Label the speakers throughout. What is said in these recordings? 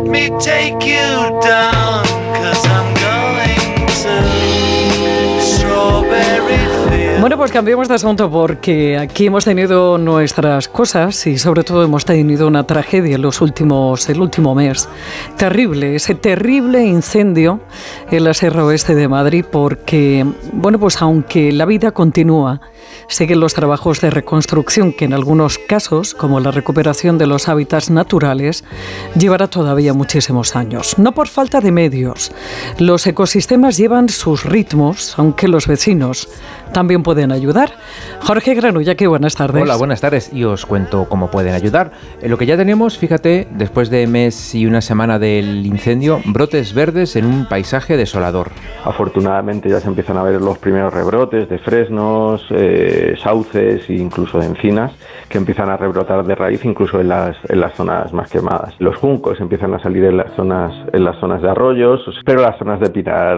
Speaker 1: me take you down, 'cause I'm going to Strawberry Fields.
Speaker 2: Bueno, pues cambiemos de asunto porque aquí hemos tenido nuestras cosas y sobre todo hemos tenido una tragedia el último mes. Terrible, ese terrible incendio en la Sierra Oeste de Madrid porque, bueno, pues aunque la vida continúa, siguen los trabajos de reconstrucción que en algunos casos, como la recuperación de los hábitats naturales, llevará todavía muchísimos años. No por falta de medios. Los ecosistemas llevan sus ritmos, aunque los vecinos también pueden ayudar. Jorge Granullaque, buenas tardes.
Speaker 3: Hola, buenas tardes. Y os cuento cómo pueden ayudar. Lo que ya tenemos, fíjate, después de mes y una semana del incendio, brotes verdes en un paisaje desolador.
Speaker 4: Afortunadamente ya se empiezan a ver los primeros rebrotes de fresnos, sauces e incluso de encinas que empiezan a rebrotar de raíz incluso en las zonas más quemadas. Los juncos empiezan a salir en las zonas de arroyos, pero las zonas de pinar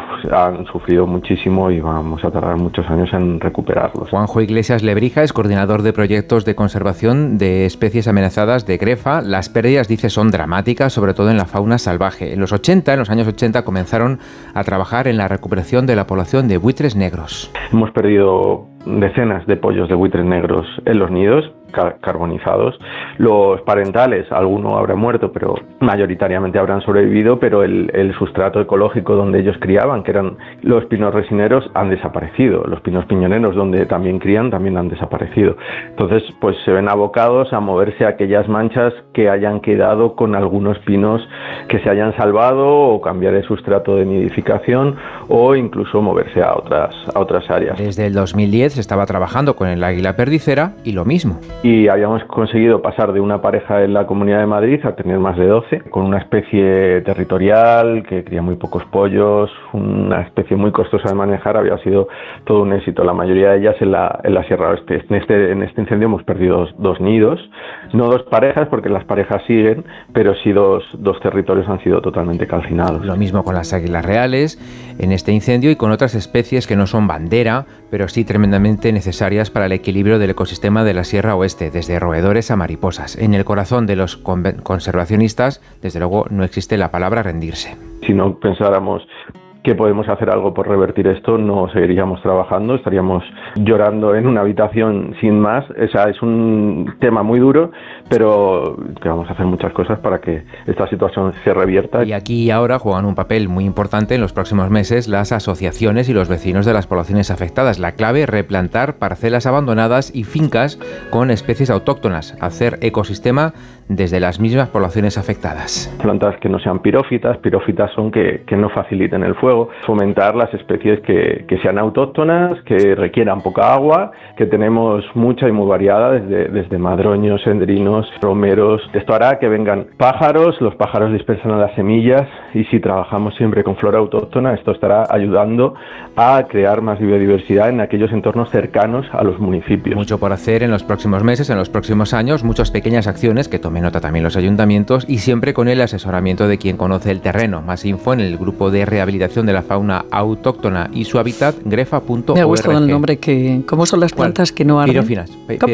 Speaker 4: han sufrido muchísimo y vamos a tardar muchos años en recuperarlos.
Speaker 3: Juanjo Iglesias Lebrija es coordinador de proyectos de conservación de especies amenazadas de Grefa. Las pérdidas, dice, son dramáticas, sobre todo en la fauna salvaje. En los años 80, comenzaron a trabajar en la recuperación de la población de buitres negros.
Speaker 4: Hemos perdido decenas de pollos de buitres negros en los nidos, carbonizados. Los parentales, alguno habrá muerto, pero mayoritariamente habrán sobrevivido, pero el sustrato ecológico donde ellos criaban, que eran los pinos resineros, han desaparecido. Los pinos piñoneros, donde también crían, también han desaparecido. Entonces, pues se ven abocados a moverse a aquellas manchas que hayan quedado con algunos pinos que se hayan salvado, o cambiar el sustrato de nidificación, o incluso moverse a otras áreas.
Speaker 3: Desde el 2010 se estaba trabajando con el águila perdicera y lo mismo.
Speaker 4: Y habíamos conseguido pasar de una pareja en la Comunidad de Madrid a tener más de 12, con una especie territorial que cría muy pocos pollos, una especie muy costosa de manejar. Había sido todo un éxito, la mayoría de ellas en la Sierra Oeste. En este incendio hemos perdido dos nidos, no dos parejas, porque las parejas siguen, pero sí dos territorios han sido totalmente calcinados.
Speaker 3: Lo mismo con las águilas reales en este incendio y con otras especies que no son bandera, pero sí tremendamente necesarias para el equilibrio del ecosistema de la Sierra Oeste, desde roedores a mariposas. En el corazón de los conservacionistas, desde luego, no existe la palabra rendirse.
Speaker 4: Si no pensáramos que podemos hacer algo por revertir esto, no seguiríamos trabajando, estaríamos llorando en una habitación sin más. Es un tema muy duro, pero que vamos a hacer muchas cosas para que esta situación se revierta.
Speaker 3: Y aquí y ahora juegan un papel muy importante en los próximos meses las asociaciones y los vecinos de las poblaciones afectadas. La clave, replantar parcelas abandonadas y fincas con especies autóctonas, hacer ecosistema desde las mismas poblaciones afectadas.
Speaker 4: Plantas que no sean pirófitas son que no faciliten el fuego, fomentar las especies que sean autóctonas, que requieran poca agua, que tenemos mucha y muy variada, desde madroños, sendrinos, romeros. Esto hará que vengan pájaros, los pájaros dispersan las semillas, y si trabajamos siempre con flora autóctona, esto estará ayudando a crear más biodiversidad en aquellos entornos cercanos a los municipios.
Speaker 3: Mucho por hacer en los próximos meses, en los próximos años, muchas pequeñas acciones que tomen nota también los ayuntamientos, y siempre con el asesoramiento de quien conoce el terreno. Más info en el grupo de rehabilitación de la fauna autóctona y su hábitat, grefa.org.
Speaker 2: Me ha gustado el nombre. ¿Cómo son las plantas que no arden?
Speaker 3: Pirófinas.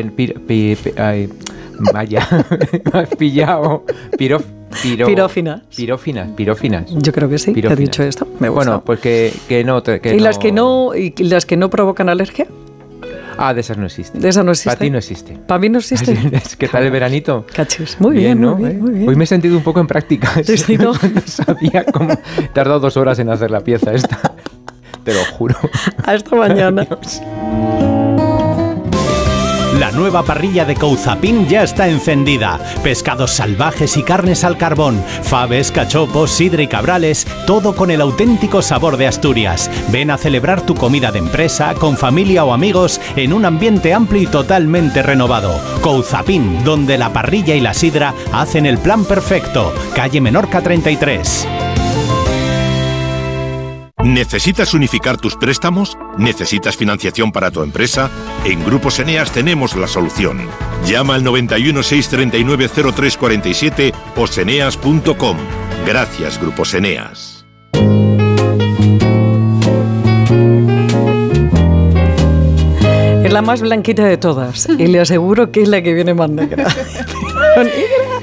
Speaker 3: Vaya, me has pillado.
Speaker 2: Pirófinas.
Speaker 3: Pirófinas.
Speaker 2: Yo creo que sí, te he dicho esto. Me gusta.
Speaker 3: Bueno, pues que no.
Speaker 2: ¿Y las que no provocan alergia?
Speaker 3: De esas no existen.
Speaker 2: De esas no existen.
Speaker 3: Para ti no existe.
Speaker 2: Para mí no existe.
Speaker 3: ¿Qué tal el veranito?
Speaker 2: Cachis. Muy bien, ¿no? Muy bien.
Speaker 3: Hoy me he sentido un poco en práctica.
Speaker 2: Sí, ¿no?
Speaker 3: No sabía cómo. He tardado 2 horas en hacer la pieza esta. Te lo juro.
Speaker 2: Hasta mañana.
Speaker 3: Adiós.
Speaker 5: La nueva parrilla de Couzapin ya está encendida. Pescados salvajes y carnes al carbón, faves, cachopos, sidra y cabrales, todo con el auténtico sabor de Asturias. Ven a celebrar tu comida de empresa, con familia o amigos, en un ambiente amplio y totalmente renovado. Couzapin, donde la parrilla y la sidra hacen el plan perfecto. Calle Menorca 33.
Speaker 6: ¿Necesitas unificar tus préstamos? ¿Necesitas financiación para tu empresa? En Grupos Eneas tenemos la solución. Llama al 91 639 0347 o seneas.com. Gracias, Grupos Eneas.
Speaker 2: Es la más blanquita de todas y le aseguro que es la que viene más negra.